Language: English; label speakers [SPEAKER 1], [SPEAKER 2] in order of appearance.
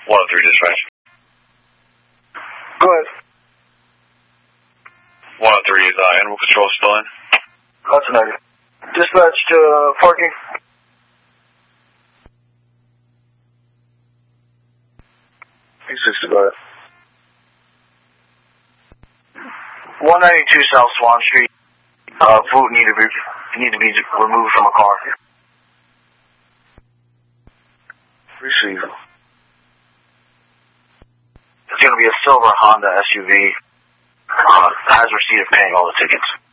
[SPEAKER 1] 103 dispatch.
[SPEAKER 2] Go ahead.
[SPEAKER 1] 103 is animal control still in.
[SPEAKER 2] That's a negative. Dispatch to parking. Go ahead. 192 South Swan Street. Boot need to be removed from a car. Receive. It's going to be a silver Honda SUV. Has receipt of paying all the tickets.